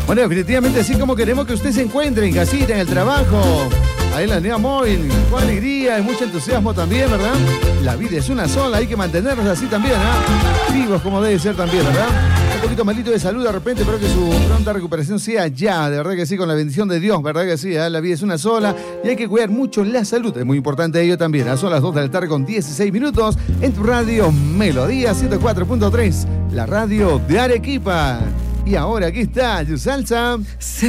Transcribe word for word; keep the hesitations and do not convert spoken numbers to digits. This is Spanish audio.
Bueno, definitivamente así como queremos que usted se encuentre en casita, en el trabajo, ahí en la unidad móvil, con alegría y mucho entusiasmo también, ¿verdad? La vida es una sola, hay que mantenernos así también, ¿ah? Vivos como debe ser también, ¿verdad? Un poquito malito de salud de repente, pero que su pronta recuperación sea ya, de verdad que sí, con la bendición de Dios, ¿verdad que sí? ¿eh? La vida es una sola y hay que cuidar mucho la salud, es muy importante ello también. ¿eh? Son las dos de la tarde con dieciséis minutos en tu radio Melodía ciento cuatro punto tres, la radio de Arequipa. Y ahora aquí está Yusalsa.